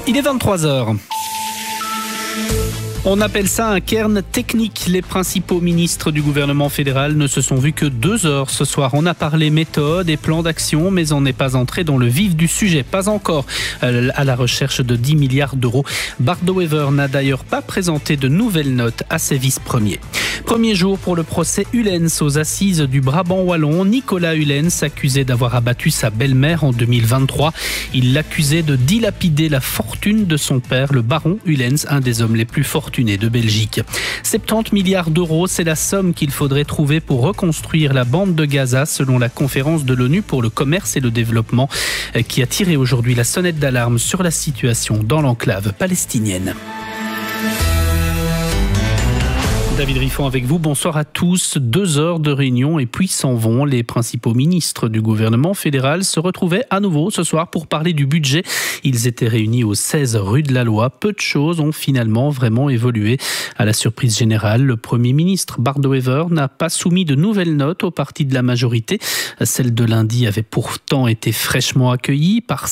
Il est 23h. On appelle ça un cairn technique. Les principaux ministres du gouvernement fédéral ne se sont vus que 2 heures ce soir. On a parlé méthode et plan d'action, mais on n'est pas entré dans le vif du sujet. Pas encore à la recherche de 10 milliards d'euros. Bart De Wever n'a d'ailleurs pas présenté de nouvelles notes à ses vice-premiers. Premier jour pour le procès Ullens aux assises du Brabant wallon. Nicolas Ullens, accusé d'avoir abattu sa belle-mère en 2023. Il l'accusait de dilapider la fortune de son père, le baron Ullens, un des hommes les plus fortunés de Belgique. 70 milliards d'euros, c'est la somme qu'il faudrait trouver pour reconstruire la bande de Gaza, selon la conférence de l'ONU pour le commerce et le développement, qui a tiré aujourd'hui la sonnette d'alarme sur la situation dans l'enclave palestinienne. David Riffon avec vous, bonsoir à tous. 2 heures de réunion et puis s'en vont. Les principaux ministres du gouvernement fédéral se retrouvaient à nouveau ce soir pour parler du budget. Ils étaient réunis au 16 rue de la Loi. Peu de choses ont finalement vraiment évolué. À la surprise générale, le Premier ministre Bart De Wever n'a pas soumis de nouvelles notes au parti de la majorité. Celle de lundi avait pourtant été fraîchement accueillie par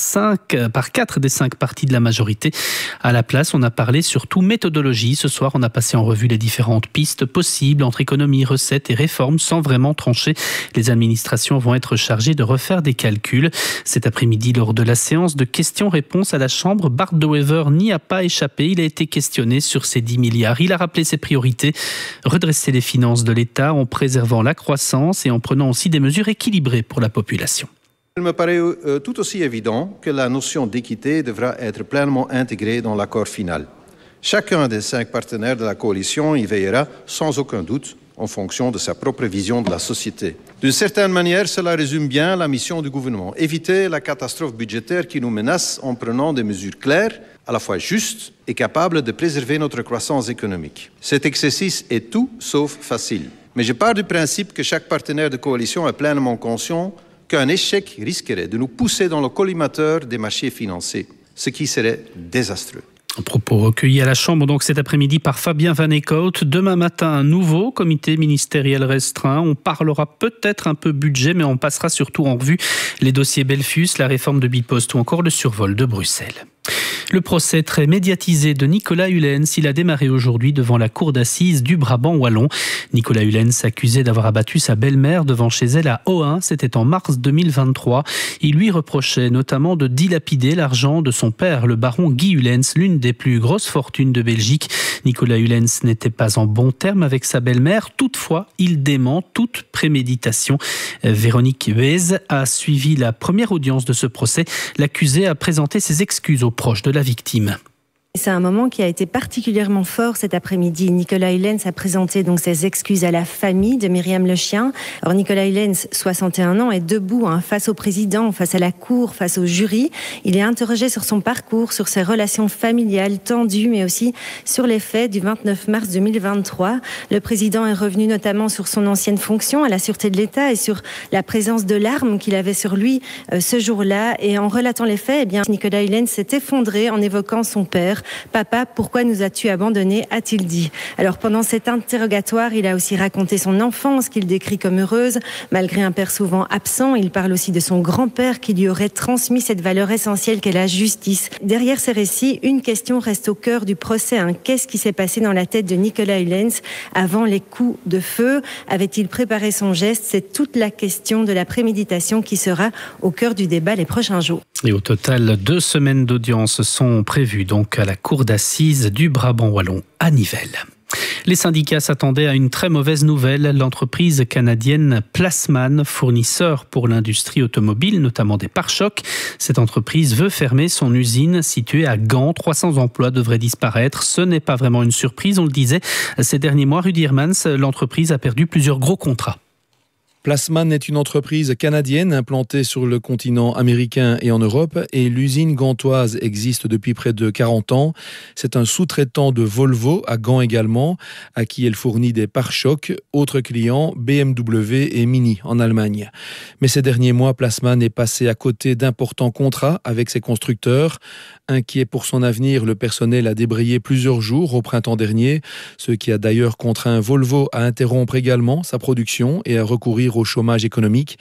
4 des 5 partis de la majorité. À la place, on a parlé surtout méthodologie. Ce soir, on a passé en revue les différentes pistes possibles entre économie, recettes et réformes sans vraiment trancher. Les administrations vont être chargées de refaire des calculs. Cet après-midi, lors de la séance de questions-réponses à la Chambre, Bart De Wever n'y a pas échappé. Il a été questionné sur ces 10 milliards. Il a rappelé ses priorités. Redresser les finances de l'État en préservant la croissance et en prenant aussi des mesures équilibrées pour la population. Il me paraît tout aussi évident que la notion d'équité devra être pleinement intégrée dans l'accord final. Chacun des 5 partenaires de la coalition y veillera sans aucun doute en fonction de sa propre vision de la société. D'une certaine manière, cela résume bien la mission du gouvernement. Éviter la catastrophe budgétaire qui nous menace en prenant des mesures claires, à la fois justes et capables de préserver notre croissance économique. Cet exercice est tout sauf facile. Mais je pars du principe que chaque partenaire de coalition est pleinement conscient qu'un échec risquerait de nous pousser dans le collimateur des marchés financiers, ce qui serait désastreux. Propos recueillis à la Chambre donc cet après-midi par Fabien Van Eekhout. Demain matin, un nouveau comité ministériel restreint. On parlera peut-être un peu budget, mais on passera surtout en revue les dossiers Belfus, la réforme de Bipost ou encore le survol de Bruxelles. Le procès très médiatisé de Nicolas Ullens, il a démarré aujourd'hui devant la cour d'assises du Brabant wallon. Nicolas Ullens, accusé d'avoir abattu sa belle-mère devant chez elle à Ohain, c'était en mars 2023. Il lui reprochait notamment de dilapider l'argent de son père, le baron Guy Ullens, l'une des plus grosses fortunes de Belgique. Nicolas Ullens n'était pas en bon terme avec sa belle-mère. Toutefois, il dément toute préméditation. Véronique Huez a suivi la première audience de ce procès. L'accusé a présenté ses excuses aux proches de la victime. C'est un moment qui a été particulièrement fort cet après-midi. Nicolas Ullens a présenté donc ses excuses à la famille de Myriam Le Chien. Alors Nicolas Ullens, 61 ans, est debout face au président, face à la cour, face au jury. Il est interrogé sur son parcours, sur ses relations familiales tendues, mais aussi sur les faits du 29 mars 2023. Le président est revenu notamment sur son ancienne fonction à la Sûreté de l'État et sur la présence de l'arme qu'il avait sur lui ce jour-là. Et en relatant les faits, Nicolas Ullens s'est effondré en évoquant son père. « Papa, pourquoi nous as-tu abandonnés ?» a-t-il dit. Alors pendant cet interrogatoire, il a aussi raconté son enfance qu'il décrit comme heureuse. Malgré un père souvent absent, il parle aussi de son grand-père qui lui aurait transmis cette valeur essentielle qu'est la justice. Derrière ces récits, une question reste au cœur du procès. Qu'est-ce qui s'est passé dans la tête de Nicolas Ullens avant les coups de feu? Avait-il préparé son geste? C'est toute la question de la préméditation qui sera au cœur du débat les prochains jours. Et au total, 2 semaines d'audience sont prévues donc à la cour d'assises du Brabant wallon à Nivelles. Les syndicats s'attendaient à une très mauvaise nouvelle. L'entreprise canadienne Plasman, fournisseur pour l'industrie automobile, notamment des pare-chocs, cette entreprise veut fermer son usine située à Gand. 300 emplois devraient disparaître. Ce n'est pas vraiment une surprise, on le disait. Ces derniers mois, Rudy Hermans, l'entreprise a perdu plusieurs gros contrats. Plasman est une entreprise canadienne implantée sur le continent américain et en Europe et l'usine gantoise existe depuis près de 40 ans. C'est un sous-traitant de Volvo à Gand également, à qui elle fournit des pare-chocs. Autres clients, BMW et Mini en Allemagne. Mais ces derniers mois, Plasman est passé à côté d'importants contrats avec ses constructeurs. Inquiet pour son avenir, le personnel a débrayé plusieurs jours au printemps dernier, ce qui a d'ailleurs contraint Volvo à interrompre également sa production et à recourir au chômage économique.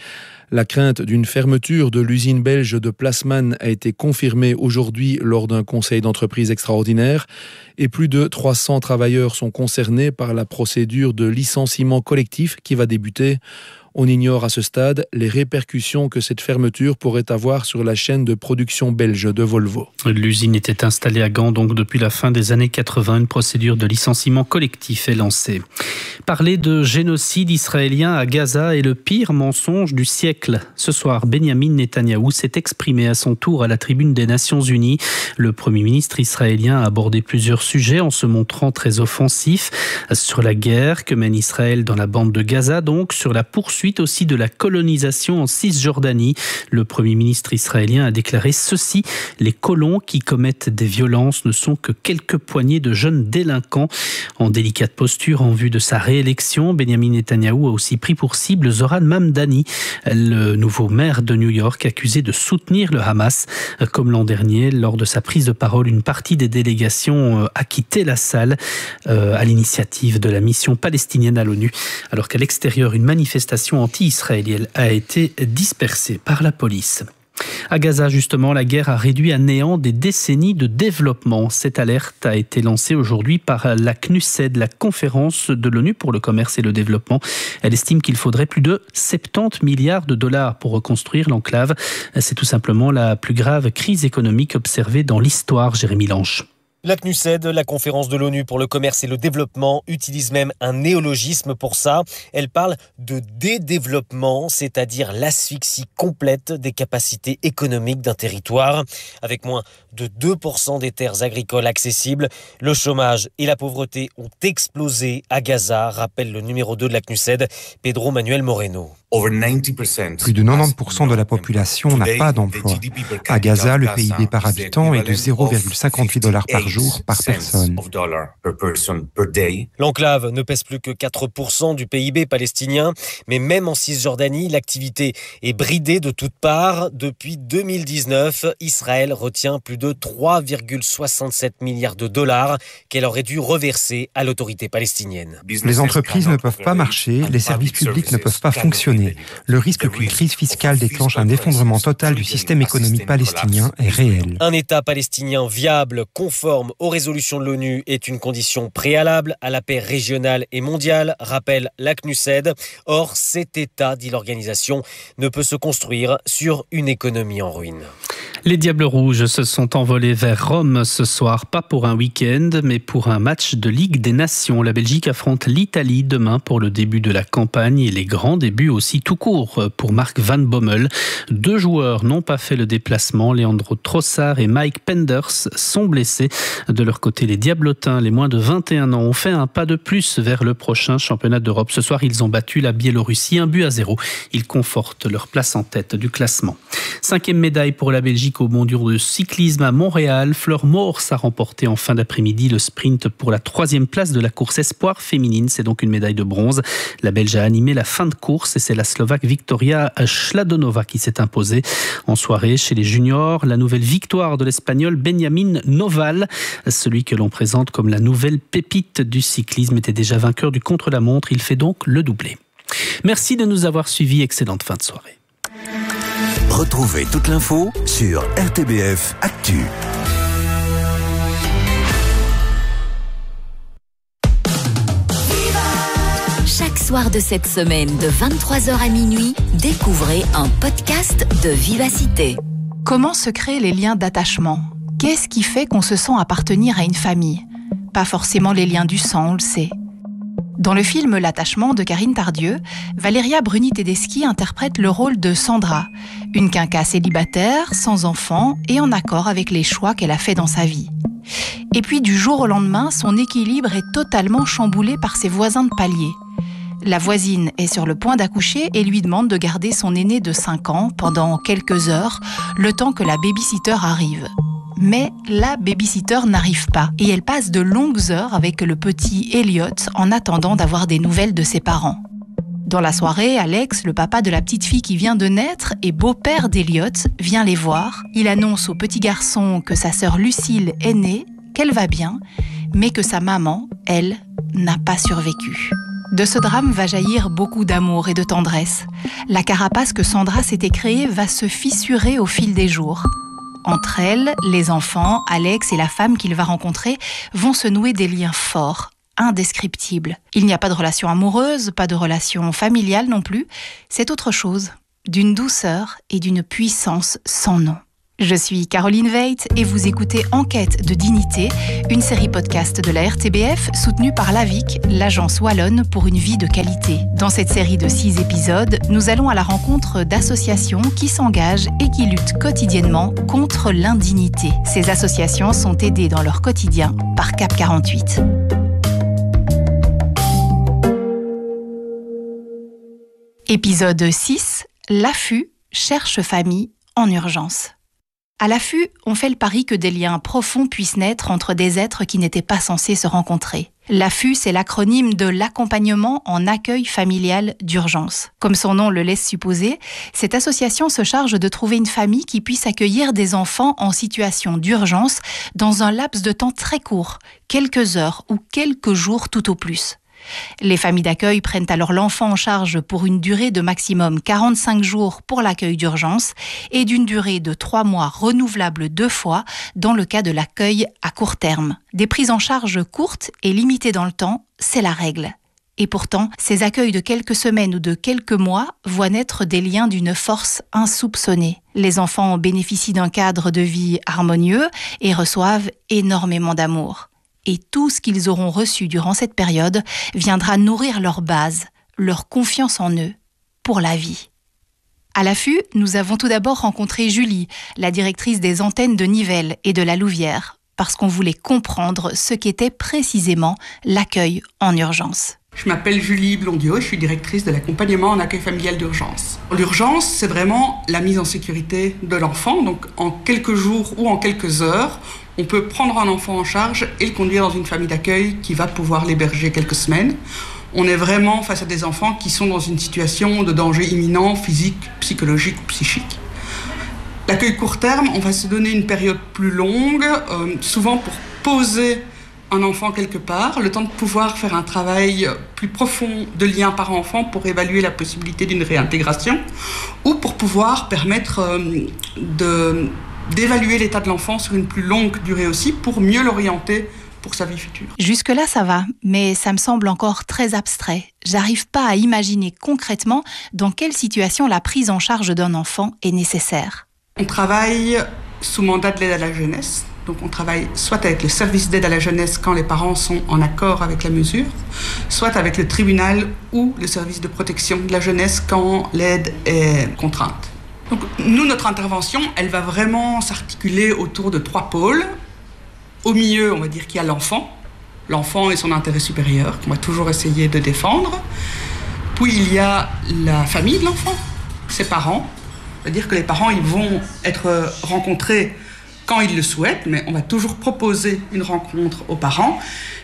La crainte d'une fermeture de l'usine belge de Plasman a été confirmée aujourd'hui lors d'un conseil d'entreprise extraordinaire et plus de 300 travailleurs sont concernés par la procédure de licenciement collectif qui va débuter. On ignore à ce stade les répercussions que cette fermeture pourrait avoir sur la chaîne de production belge de Volvo. L'usine était installée à Gand donc depuis la fin des années 80. Une procédure de licenciement collectif est lancée. Parler de génocide israélien à Gaza est le pire mensonge du siècle. Ce soir, Benjamin Netanyahou s'est exprimé à son tour à la tribune des Nations Unies. Le Premier ministre israélien a abordé plusieurs sujets en se montrant très offensif sur la guerre que mène Israël dans la bande de Gaza, donc sur la poursuite aussi de la colonisation en Cisjordanie. Le Premier ministre israélien a déclaré ceci: les colons qui commettent des violences ne sont que quelques poignées de jeunes délinquants. En délicate posture en vue de sa réélection, Benjamin Netanyahou a aussi pris pour cible Zoran Mamdani, le nouveau maire de New York, accusé de soutenir le Hamas. Comme l'an dernier, lors de sa prise de parole, une partie des délégations a quitté la salle à l'initiative de la mission palestinienne à l'ONU, alors qu'à l'extérieur, une manifestation anti-israélienne a été dispersée par la police. À Gaza, justement, la guerre a réduit à néant des décennies de développement. Cette alerte a été lancée aujourd'hui par la CNUSED, la conférence de l'ONU pour le commerce et le développement. Elle estime qu'il faudrait plus de 70 milliards de dollars pour reconstruire l'enclave. C'est tout simplement la plus grave crise économique observée dans l'histoire, Jérémy Lange. La CNUSED, la conférence de l'ONU pour le commerce et le développement, utilise même un néologisme pour ça. Elle parle de dédéveloppement, c'est-à-dire l'asphyxie complète des capacités économiques d'un territoire. Avec moins de 2% des terres agricoles accessibles, le chômage et la pauvreté ont explosé à Gaza, rappelle le numéro 2 de la CNUSED, Pedro Manuel Moreno. Plus de 90% de la population n'a pas d'emploi. À Gaza, le PIB par habitant est de 0,58 $ par jour par personne. L'enclave ne pèse plus que 4% du PIB palestinien, mais même en Cisjordanie, l'activité est bridée de toutes parts. Depuis 2019, Israël retient plus de 3,67 milliards de dollars qu'elle aurait dû reverser à l'autorité palestinienne. Les entreprises ne peuvent pas marcher, les services publics ne peuvent pas fonctionner. Le risque qu'une crise fiscale déclenche un effondrement total du système économique palestinien est réel. Un État palestinien viable, conforme aux résolutions de l'ONU, est une condition préalable à la paix régionale et mondiale, rappelle la CNUSED. Or, cet État, dit l'organisation, ne peut se construire sur une économie en ruine. Les Diables Rouges se sont envolés vers Rome ce soir, pas pour un week-end, mais pour un match de Ligue des Nations. La Belgique affronte l'Italie demain pour le début de la campagne et les grands débuts aussi tout court pour Mark Van Bommel. 2 joueurs n'ont pas fait le déplacement. Leandro Trossard et Mike Penders sont blessés. De leur côté, les Diablotins, les moins de 21 ans, ont fait un pas de plus vers le prochain championnat d'Europe. Ce soir, ils ont battu la Biélorussie 1-0. Ils confortent leur place en tête du classement. 5e médaille pour la Belgique au mondiaux de cyclisme à Montréal. Fleur Morse a remporté en fin d'après-midi le sprint pour la 3e place de la course espoir féminine. C'est donc une médaille de bronze. La Belge a animé la fin de course et c'est la Slovaque Victoria Schladonová qui s'est imposée. En soirée, chez les juniors, la nouvelle victoire de l'Espagnol Benjamin Noval, celui que l'on présente comme la nouvelle pépite du cyclisme, était déjà vainqueur du contre-la-montre. Il fait donc le doublé. Merci de nous avoir suivis. Excellente fin de soirée. Retrouvez toute l'info sur RTBF Actu. Chaque soir de cette semaine, de 23h à minuit, découvrez un podcast de Vivacité. Comment se créent les liens d'attachement ? Qu'est-ce qui fait qu'on se sent appartenir à une famille ? Pas forcément les liens du sang, on le sait. Dans le film L'attachement de Karine Tardieu, Valéria Bruni-Tedeschi interprète le rôle de Sandra, une quinca célibataire, sans enfant et en accord avec les choix qu'elle a faits dans sa vie. Et puis du jour au lendemain, son équilibre est totalement chamboulé par ses voisins de palier. La voisine est sur le point d'accoucher et lui demande de garder son aîné de 5 ans pendant quelques heures, le temps que la baby-sitter arrive. Mais la baby-sitter n'arrive pas et elle passe de longues heures avec le petit Elliot en attendant d'avoir des nouvelles de ses parents. Dans la soirée, Alex, le papa de la petite fille qui vient de naître et beau-père d'Elliot, vient les voir. Il annonce au petit garçon que sa sœur Lucille est née, qu'elle va bien, mais que sa maman, elle, n'a pas survécu. De ce drame va jaillir beaucoup d'amour et de tendresse. La carapace que Sandra s'était créée va se fissurer au fil des jours. Entre elles, les enfants, Alex et la femme qu'il va rencontrer vont se nouer des liens forts, indescriptibles. Il n'y a pas de relation amoureuse, pas de relation familiale non plus. C'est autre chose, d'une douceur et d'une puissance sans nom. Je suis Caroline Veit et vous écoutez Enquête de dignité, une série podcast de la RTBF soutenue par l'AVIC, l'agence wallonne pour une vie de qualité. Dans cette série de 6 épisodes, nous allons à la rencontre d'associations qui s'engagent et qui luttent quotidiennement contre l'indignité. Ces associations sont aidées dans leur quotidien par Cap 48. Épisode 6, l'affût cherche famille en urgence. À l'affût, on fait le pari que des liens profonds puissent naître entre des êtres qui n'étaient pas censés se rencontrer. L'affût, c'est l'acronyme de l'accompagnement en accueil familial d'urgence. Comme son nom le laisse supposer, cette association se charge de trouver une famille qui puisse accueillir des enfants en situation d'urgence dans un laps de temps très court, quelques heures ou quelques jours tout au plus. Les familles d'accueil prennent alors l'enfant en charge pour une durée de maximum 45 jours pour l'accueil d'urgence et d'une durée de 3 mois renouvelable 2 fois dans le cas de l'accueil à court terme. Des prises en charge courtes et limitées dans le temps, c'est la règle. Et pourtant, ces accueils de quelques semaines ou de quelques mois voient naître des liens d'une force insoupçonnée. Les enfants bénéficient d'un cadre de vie harmonieux et reçoivent énormément d'amour. Et tout ce qu'ils auront reçu durant cette période viendra nourrir leur base, leur confiance en eux, pour la vie. À l'affût, nous avons tout d'abord rencontré Julie, la directrice des antennes de Nivelles et de la Louvière, parce qu'on voulait comprendre ce qu'était précisément l'accueil en urgence. Je m'appelle Julie Blondiot, je suis directrice de l'accompagnement en accueil familial d'urgence. L'urgence, c'est vraiment la mise en sécurité de l'enfant. Donc en quelques jours ou en quelques heures, on peut prendre un enfant en charge et le conduire dans une famille d'accueil qui va pouvoir l'héberger quelques semaines. On est vraiment face à des enfants qui sont dans une situation de danger imminent, physique, psychologique ou psychique. L'accueil court terme, on va se donner une période plus longue, souvent pour poser un enfant quelque part, le temps de pouvoir faire un travail plus profond de lien parent-enfant pour évaluer la possibilité d'une réintégration ou pour pouvoir permettre d'évaluer l'état de l'enfant sur une plus longue durée aussi pour mieux l'orienter pour sa vie future. Jusque-là, ça va, mais ça me semble encore très abstrait. J'arrive pas à imaginer concrètement dans quelle situation la prise en charge d'un enfant est nécessaire. On travaille sous mandat de l'aide à la jeunesse. Donc on travaille soit avec le service d'aide à la jeunesse quand les parents sont en accord avec la mesure, soit avec le tribunal ou le service de protection de la jeunesse quand l'aide est contrainte. Donc nous, notre intervention, elle va vraiment s'articuler autour de 3 pôles. Au milieu, on va dire qu'il y a l'enfant. L'enfant et son intérêt supérieur qu'on va toujours essayer de défendre. Puis il y a la famille de l'enfant, ses parents. C'est-à-dire que les parents, ils vont être rencontrés quand ils le souhaitent, mais on va toujours proposer une rencontre aux parents.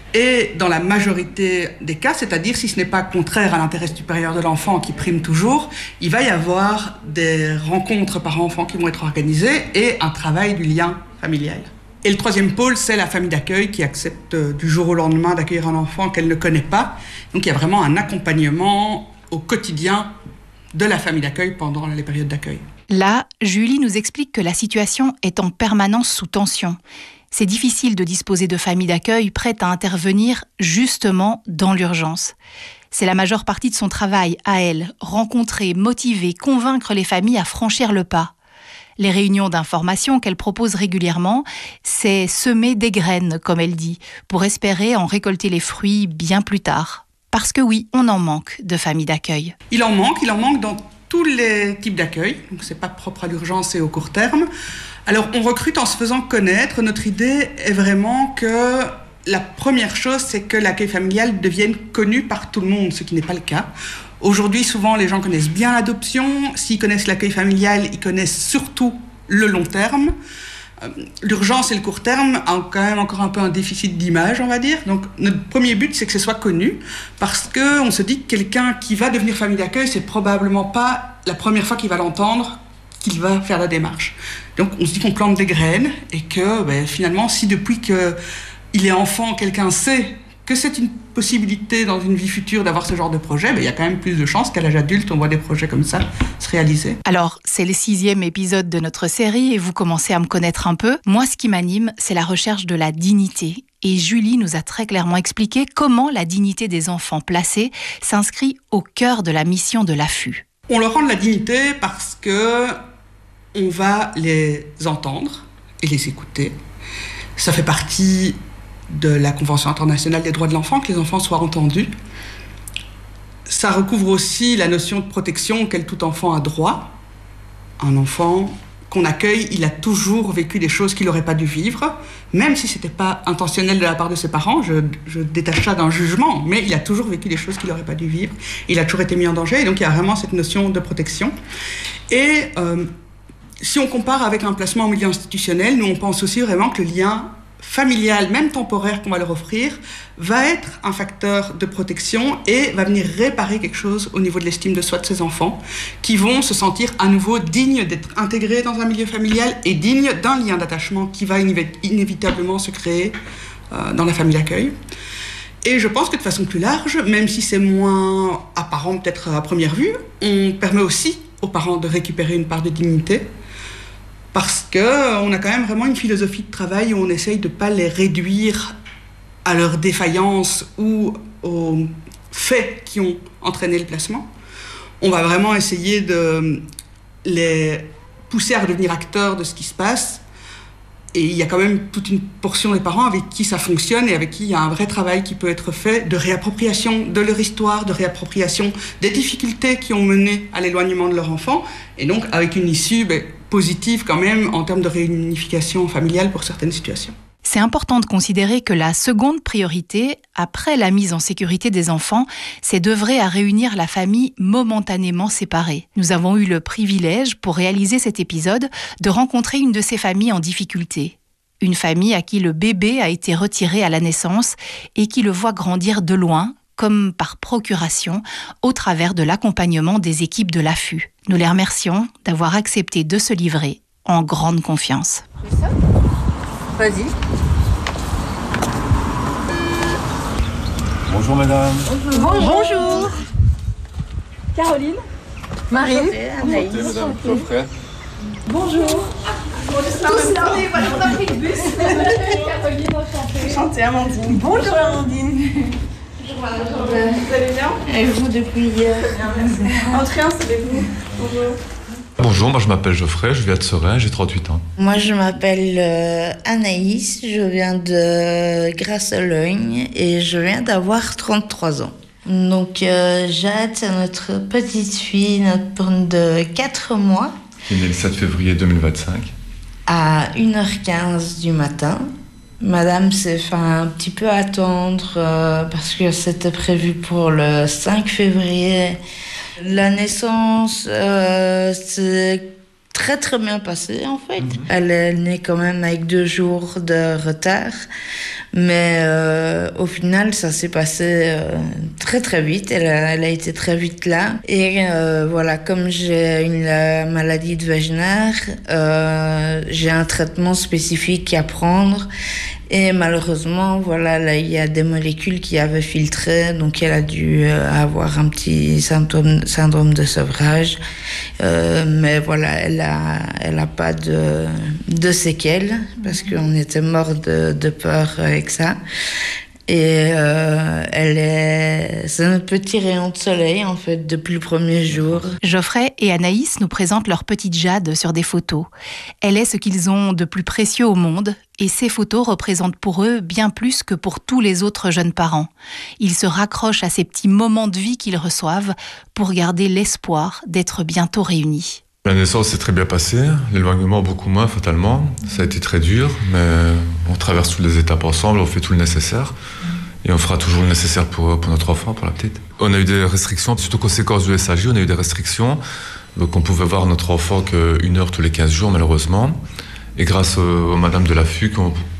Et dans la majorité des cas, c'est-à-dire si ce n'est pas contraire à l'intérêt supérieur de l'enfant qui prime toujours, il va y avoir des rencontres parents-enfants qui vont être organisées et un travail du lien familial. Et le 3e pôle, c'est la famille d'accueil qui accepte du jour au lendemain d'accueillir un enfant qu'elle ne connaît pas. Donc il y a vraiment un accompagnement au quotidien de la famille d'accueil pendant les périodes d'accueil. Là, Julie nous explique que la situation est en permanence sous tension. C'est difficile de disposer de familles d'accueil prêtes à intervenir justement dans l'urgence. C'est la majeure partie de son travail à elle, rencontrer, motiver, convaincre les familles à franchir le pas. Les réunions d'information qu'elle propose régulièrement, c'est semer des graines, comme elle dit, pour espérer en récolter les fruits bien plus tard. Parce que oui, on en manque de familles d'accueil. Il en manque dans tous les types d'accueil, donc c'est pas propre à l'urgence et au court terme. Alors on recrute en se faisant connaître. Notre idée est vraiment que la première chose, c'est que l'accueil familial devienne connu par tout le monde, ce qui n'est pas le cas. Aujourd'hui, souvent, les gens connaissent bien l'adoption. S'ils connaissent l'accueil familial, ils connaissent surtout le long terme. L'urgence et le court terme ont quand même encore un peu un déficit d'image, on va dire. Donc notre premier but, c'est que ce soit connu, parce qu'on se dit que quelqu'un qui va devenir famille d'accueil, c'est probablement pas la première fois qu'il va l'entendre qu'il va faire la démarche. Donc on se dit qu'on plante des graines et que finalement, si depuis qu'il est enfant, quelqu'un sait que c'est une possibilité dans une vie future d'avoir ce genre de projet, il y a quand même plus de chances qu'à l'âge adulte, on voit des projets comme ça se réaliser. Alors, c'est le 6e épisode de notre série et vous commencez à me connaître un peu. Moi, ce qui m'anime, c'est la recherche de la dignité. Et Julie nous a très clairement expliqué comment la dignité des enfants placés s'inscrit au cœur de la mission de l'AFU. On leur rend de la dignité parce que on va les entendre et les écouter. Ça fait partie de la Convention internationale des droits de l'enfant, que les enfants soient entendus. Ça recouvre aussi la notion de protection auquel tout enfant a droit. Un enfant qu'on accueille, il a toujours vécu des choses qu'il n'aurait pas dû vivre, même si ce n'était pas intentionnel de la part de ses parents, je détache ça d'un jugement, mais il a toujours vécu des choses qu'il n'aurait pas dû vivre, il a toujours été mis en danger, et donc il y a vraiment cette notion de protection. Et si on compare avec un placement en milieu institutionnel, nous on pense aussi vraiment que le lien familial, même temporaire qu'on va leur offrir, va être un facteur de protection et va venir réparer quelque chose au niveau de l'estime de soi de ces enfants qui vont se sentir à nouveau dignes d'être intégrés dans un milieu familial et dignes d'un lien d'attachement qui va inévitablement se créer dans la famille d'accueil. Et je pense que de façon plus large, même si c'est moins apparent peut-être à première vue, on permet aussi aux parents de récupérer une part de dignité. Parce qu'on a quand même vraiment une philosophie de travail où on essaye de ne pas les réduire à leurs défaillances ou aux faits qui ont entraîné le placement. On va vraiment essayer de les pousser à redevenir acteurs de ce qui se passe. Et il y a quand même toute une portion des parents avec qui ça fonctionne et avec qui il y a un vrai travail qui peut être fait de réappropriation de leur histoire, de réappropriation des difficultés qui ont mené à l'éloignement de leur enfant. Et donc avec une issue positive quand même en termes de réunification familiale pour certaines situations. C'est important de considérer que la seconde priorité, après la mise en sécurité des enfants, c'est d'œuvrer à réunir la famille momentanément séparée. Nous avons eu le privilège, pour réaliser cet épisode, de rencontrer une de ces familles en difficulté. Une famille à qui le bébé a été retiré à la naissance et qui le voit grandir de loin, comme par procuration, au travers de l'accompagnement des équipes de l'AFU. Nous les remercions d'avoir accepté de se livrer en grande confiance. Vas-y. Bonjour madame. Bonjour. Caroline. Marine. Anaïs. Madame Geoffrey. Bonjour. Tous là, on a pris le bus. Caroline, enchantée. Enchantée, Amandine. Bonjour Amandine. Bonjour. Vous allez bien? Et vous depuis hier? Entrez, installez-vous. Bonjour. Bonjour, moi je m'appelle Geoffrey, je viens de Serein, j'ai 38 ans. Moi je m'appelle Anaïs, je viens de Grasse-Logne et je viens d'avoir 33 ans. Donc Jade, c'est notre petite fille, notre de 4 mois. Qui est née le 7 février 2025. À 1h15 du matin. Madame s'est fait un petit peu attendre parce que c'était prévu pour le 5 février. La naissance s'est très très bien passée en fait. Elle est née quand même avec 2 jours de retard. Mais au final, ça s'est passé très très vite. Elle a été très vite là. Et voilà, comme j'ai une maladie de Wegener, j'ai un traitement spécifique à prendre. Et malheureusement, voilà, là, il y a des molécules qui avaient filtré, donc elle a dû avoir un petit syndrome de sevrage. Mais voilà, elle a pas de séquelles, parce qu'on était mort de peur avec ça. Et c'est notre petit rayon de soleil, en fait, depuis le premier jour. Geoffrey et Anaïs nous présentent leur petite Jade sur des photos. Elle est ce qu'ils ont de plus précieux au monde, et ces photos représentent pour eux bien plus que pour tous les autres jeunes parents. Ils se raccrochent à ces petits moments de vie qu'ils reçoivent pour garder l'espoir d'être bientôt réunis. La naissance s'est très bien passée, l'éloignement beaucoup moins fatalement. Ça a été très dur, mais on traverse toutes les étapes ensemble, on fait tout le nécessaire. Et on fera toujours le nécessaire pour notre enfant, pour la petite. On a eu des restrictions, suite aux conséquences du SAJ, on a eu des restrictions. Donc on pouvait voir notre enfant qu'1 heure tous les 15 jours, malheureusement. Et grâce aux madames de l'AFU qui ont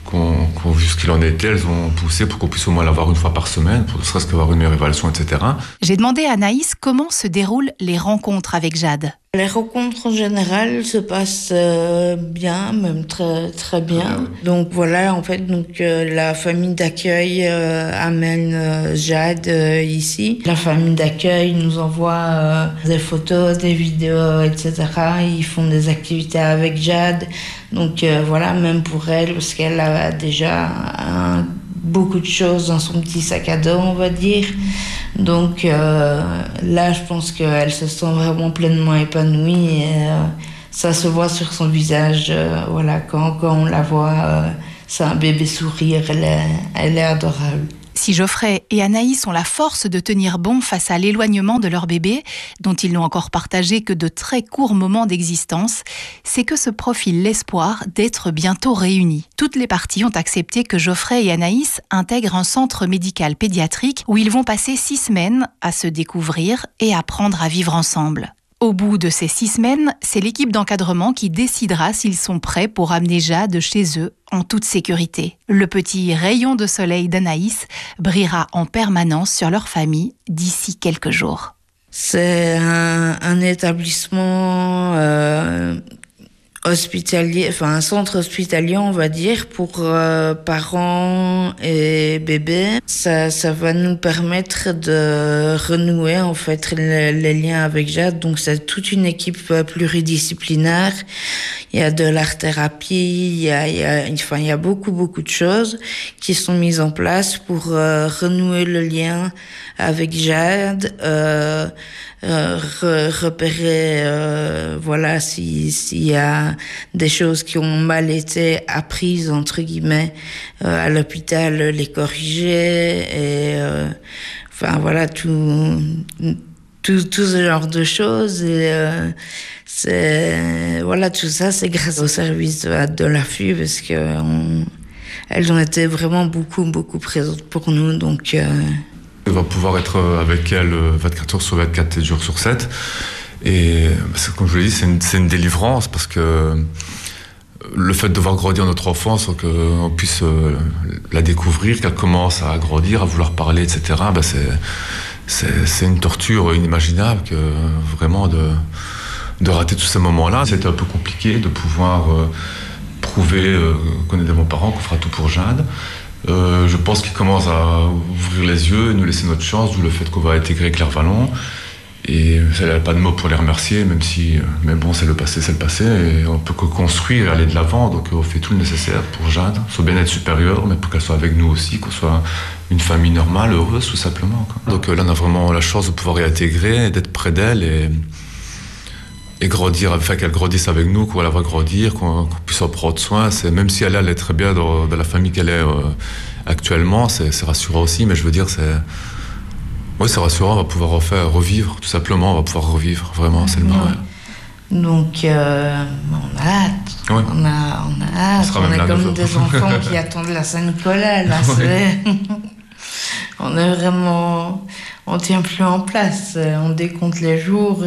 qu'on vu ce qu'il en était, elles ont poussé pour qu'on puisse au moins l'avoir une fois par semaine, pour ne serait-ce qu'avoir une meilleure évaluation, etc. J'ai demandé à Anaïs comment se déroulent les rencontres avec Jade. Les rencontres en général se passent bien, même très, très bien. Donc voilà, en fait, la famille d'accueil amène Jade ici. La famille d'accueil nous envoie des photos, des vidéos, etc. Ils font des activités avec Jade. Donc voilà, même pour elle, parce qu'elle a déjà beaucoup de choses dans son petit sac à dos, on va dire. Donc là, je pense qu'elle se sent vraiment pleinement épanouie et ça se voit sur son visage. Voilà, quand on la voit, c'est un bébé sourire, elle est adorable. Si Geoffrey et Anaïs ont la force de tenir bon face à l'éloignement de leur bébé, dont ils n'ont encore partagé que de très courts moments d'existence, c'est que se profile l'espoir d'être bientôt réunis. Toutes les parties ont accepté que Geoffrey et Anaïs intègrent un centre médical pédiatrique où ils vont passer 6 semaines à se découvrir et apprendre à vivre ensemble. Au bout de ces 6 semaines, c'est l'équipe d'encadrement qui décidera s'ils sont prêts pour amener Jade chez eux en toute sécurité. Le petit rayon de soleil d'Anaïs brillera en permanence sur leur famille d'ici quelques jours. C'est un établissement hospitalier, enfin un centre hospitalier, on va dire, pour parents et bébés. Ça va nous permettre de renouer en fait les liens avec Jade. Donc c'est toute une équipe pluridisciplinaire. Il y a de l'art-thérapie, il y a beaucoup de choses qui sont mises en place pour renouer le lien avec Jade, repérer voilà s'il y a des choses qui ont mal été apprises entre guillemets à l'hôpital, les corriger et enfin voilà tout ce genre de choses et c'est voilà, tout ça c'est grâce au service de l'AFU parce que elles ont été vraiment beaucoup présentes pour nous, donc on va pouvoir être avec elle 24 heures sur 24, 7 jours sur 7. Et comme je l'ai dit, c'est une délivrance parce que le fait de voir grandir notre enfance, qu'on puisse la découvrir, qu'elle commence à grandir, à vouloir parler, etc., c'est une torture inimaginable que vraiment de rater tous ces moments-là. C'était un peu compliqué de pouvoir prouver qu'on est des bons parents, qu'on fera tout pour Jade. Je pense qu'ils commencent à ouvrir les yeux et nous laisser notre chance, d'où le fait qu'on va intégrer Claire Vallon. Et elle n'a pas de mots pour les remercier, mais bon, c'est le passé, et on peut que construire et aller de l'avant. Donc on fait tout le nécessaire pour Jade, son bien-être supérieur, mais pour qu'elle soit avec nous aussi, qu'on soit une famille normale, heureuse, tout simplement, quoi. Donc là, on a vraiment la chance de pouvoir réintégrer, d'être près d'elle et grandir, enfin qu'elle grandisse avec nous, qu'on la voit grandir, qu'on puisse en prendre soin. Même si elle est très bien dans la famille qu'elle est actuellement, c'est rassurant aussi, mais je veux dire, c'est rassurant, on va pouvoir revivre, tout simplement, on va pouvoir revivre, vraiment, c'est le mot. Ouais. Donc, on a hâte. Ouais. On a hâte. On est comme des enfants qui attendent la Saint-Nicolas, là. Ouais. On est vraiment... On tient plus en place. On décompte les jours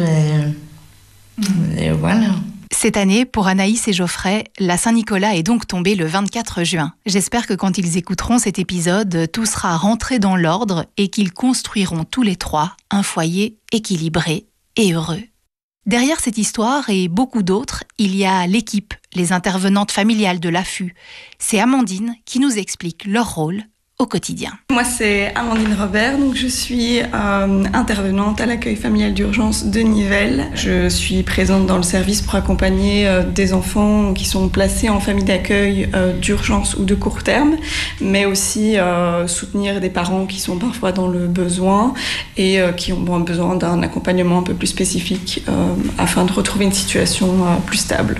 et voilà. Cette année, pour Anaïs et Geoffrey, la Saint-Nicolas est donc tombée le 24 juin. J'espère que quand ils écouteront cet épisode, tout sera rentré dans l'ordre et qu'ils construiront tous les 3 un foyer équilibré et heureux. Derrière cette histoire et beaucoup d'autres, il y a l'équipe, les intervenantes familiales de l'AFU. C'est Amandine qui nous explique leur rôle au quotidien. Moi, c'est Amandine Robert, donc je suis intervenante à l'accueil familial d'urgence de Nivelles. Je suis présente dans le service pour accompagner des enfants qui sont placés en famille d'accueil d'urgence ou de court terme, mais aussi soutenir des parents qui sont parfois dans le besoin et qui ont besoin d'un accompagnement un peu plus spécifique afin de retrouver une situation plus stable.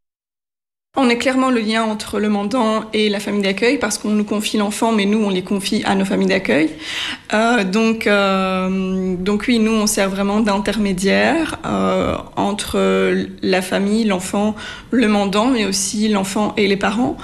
On est clairement le lien entre le mandant et la famille d'accueil parce qu'on nous confie l'enfant, mais nous, on les confie à nos familles d'accueil. Donc oui, nous, on sert vraiment d'intermédiaire entre la famille, l'enfant, le mandant, mais aussi l'enfant et les parents.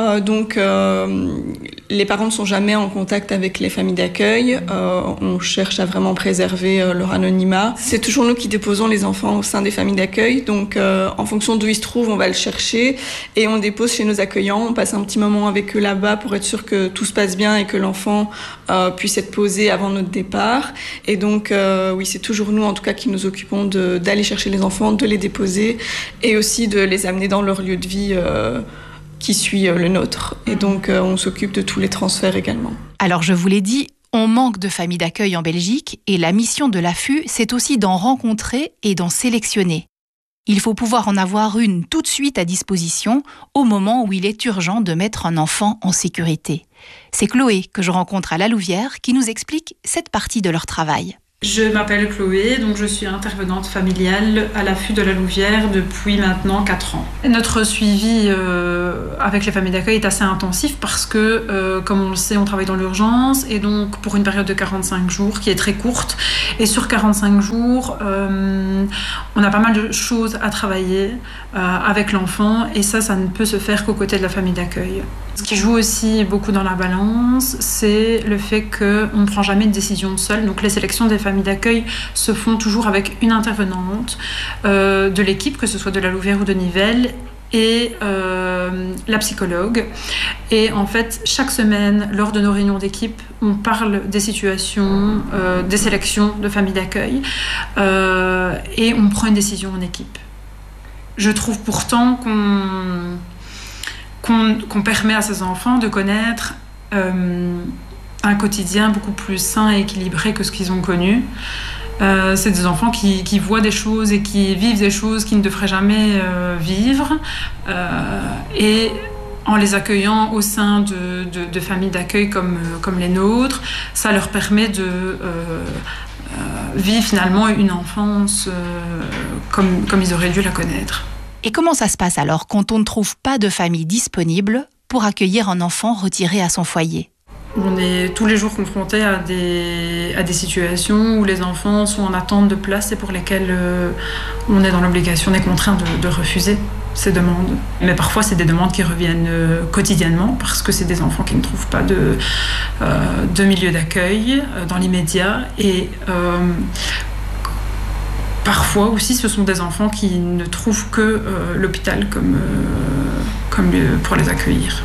Les parents ne sont jamais en contact avec les familles d'accueil. On cherche à vraiment préserver leur anonymat. C'est toujours nous qui déposons les enfants au sein des familles d'accueil. Donc, en fonction d'où ils se trouvent, on va le chercher. et on dépose chez nos accueillants. On passe un petit moment avec eux là-bas pour être sûr que tout se passe bien et que l'enfant puisse être posé avant notre départ. Et donc, oui, c'est toujours nous, en tout cas, qui nous occupons d'aller chercher les enfants, de les déposer et aussi de les amener dans leur lieu de vie qui suit le nôtre. Et donc, on s'occupe de tous les transferts également. Alors, je vous l'ai dit, on manque de familles d'accueil en Belgique et la mission de l'AFU, c'est aussi d'en rencontrer et d'en sélectionner. Il faut pouvoir en avoir une tout de suite à disposition au moment où il est urgent de mettre un enfant en sécurité. C'est Chloé que je rencontre à La Louvière qui nous explique cette partie de leur travail. Je m'appelle Chloé, donc je suis intervenante familiale à l'AFU de La Louvière depuis maintenant 4 ans. Notre suivi avec les familles d'accueil est assez intensif parce que, comme on le sait, on travaille dans l'urgence et donc pour une période de 45 jours qui est très courte. Et sur 45 jours, on a pas mal de choses à travailler avec l'enfant et ça ne peut se faire qu'aux côtés de la famille d'accueil. Ce qui joue aussi beaucoup dans la balance, c'est le fait qu'on ne prend jamais de décision seul. Donc les sélections des familles d'accueil se font toujours avec une intervenante de l'équipe, que ce soit de La Louvière ou de Nivelles, et la psychologue. Et en fait, chaque semaine, lors de nos réunions d'équipe, on parle des situations, des sélections de familles d'accueil et on prend une décision en équipe. Je trouve pourtant qu'on permet à ces enfants de connaître un quotidien beaucoup plus sain et équilibré que ce qu'ils ont connu. C'est des enfants qui voient des choses et qui vivent des choses qu'ils ne devraient jamais vivre. Et en les accueillant au sein de familles d'accueil comme les nôtres, ça leur permet de vivre finalement une enfance comme ils auraient dû la connaître. Et comment ça se passe alors quand on ne trouve pas de famille disponible pour accueillir un enfant retiré à son foyer ? On est tous les jours confrontés à des situations où les enfants sont en attente de place et pour lesquelles on est dans l'obligation, on est contraint de refuser ces demandes. Mais parfois, c'est des demandes qui reviennent quotidiennement parce que c'est des enfants qui ne trouvent pas de milieu d'accueil dans l'immédiat. Et parfois aussi, ce sont des enfants qui ne trouvent que l'hôpital comme lieu pour les accueillir.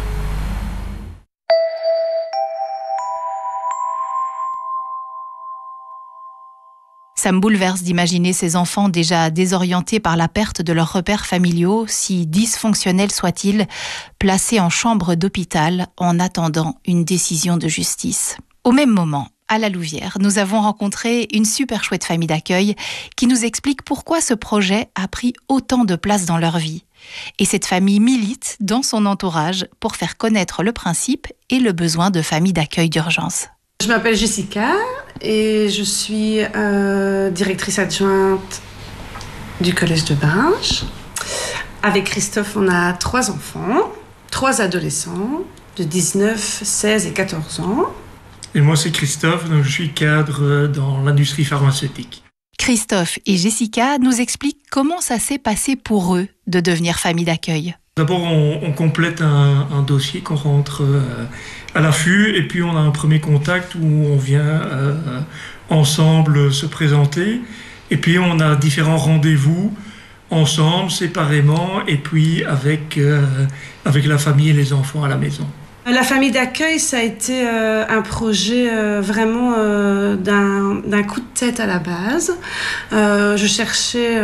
Ça me bouleverse d'imaginer ces enfants déjà désorientés par la perte de leurs repères familiaux, si dysfonctionnels soient-ils, placés en chambre d'hôpital en attendant une décision de justice. Au même moment, à La Louvière, nous avons rencontré une super chouette famille d'accueil qui nous explique pourquoi ce projet a pris autant de place dans leur vie. Et cette famille milite dans son entourage pour faire connaître le principe et le besoin de familles d'accueil d'urgence. Je m'appelle Jessica et je suis directrice adjointe du collège de Binge. Avec Christophe, on a 3 enfants, 3 adolescents de 19, 16 et 14 ans. Et moi, c'est Christophe, donc je suis cadre dans l'industrie pharmaceutique. Christophe et Jessica nous expliquent comment ça s'est passé pour eux de devenir famille d'accueil. D'abord, on complète un dossier qu'on rentre à l'AFU et puis on a un premier contact où on vient ensemble se présenter et puis on a différents rendez-vous ensemble, séparément et puis avec la famille et les enfants à la maison. La famille d'accueil, ça a été un projet vraiment d'un coup de tête à la base. Je cherchais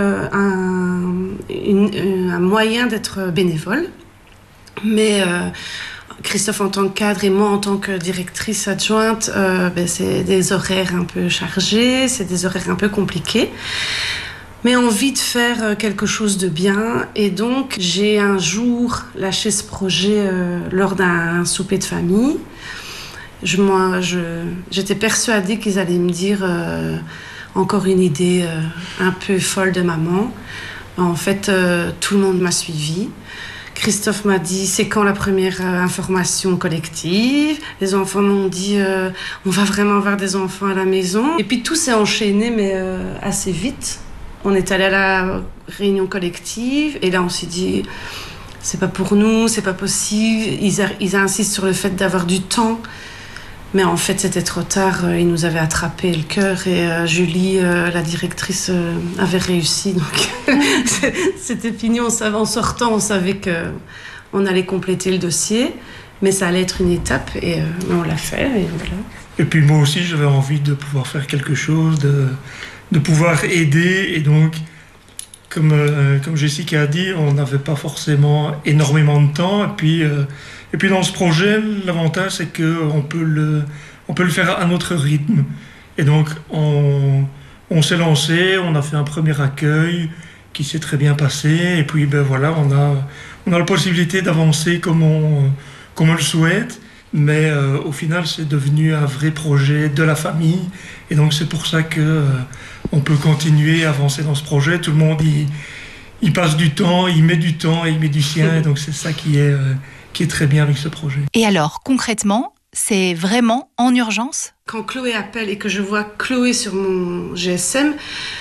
un moyen d'être bénévole, mais Christophe en tant que cadre et moi en tant que directrice adjointe, c'est des horaires un peu chargés, c'est des horaires un peu compliqués. Mais envie de faire quelque chose de bien. Et donc, j'ai un jour lâché ce projet lors d'un souper de famille. J'étais persuadée qu'ils allaient me dire encore une idée un peu folle de maman. En fait, tout le monde m'a suivie. Christophe m'a dit, c'est quand la première information collective? Les enfants m'ont dit, on va vraiment avoir des enfants à la maison. Et puis tout s'est enchaîné, mais assez vite. On est allé à la réunion collective et là on s'est dit c'est pas pour nous, c'est pas possible. Ils insistent sur le fait d'avoir du temps Mais en fait, c'était trop tard. Il nous avait attrapé le cœur et Julie, la directrice, avait réussi. Donc, c'était fini. En sortant, on savait qu'on allait compléter le dossier, mais ça allait être une étape et on l'a fait. Et voilà. Et puis moi aussi, j'avais envie de pouvoir faire quelque chose, de pouvoir aider. Et donc, comme Jessica a dit, on n'avait pas forcément énormément de temps. Et puis dans ce projet, l'avantage, c'est qu'on peut le faire à notre rythme. Et donc, on s'est lancé, on a fait un premier accueil qui s'est très bien passé. Et puis, voilà, on a la possibilité d'avancer comme on le souhaite. Mais au final, c'est devenu un vrai projet de la famille. Et donc, c'est pour ça qu'on peut continuer à avancer dans ce projet. Tout le monde, il passe du temps, il met du temps et il met du sien. Et donc, c'est ça qui est très bien avec ce projet. Et alors, concrètement, c'est vraiment en urgence ? Quand Chloé appelle et que je vois Chloé sur mon GSM,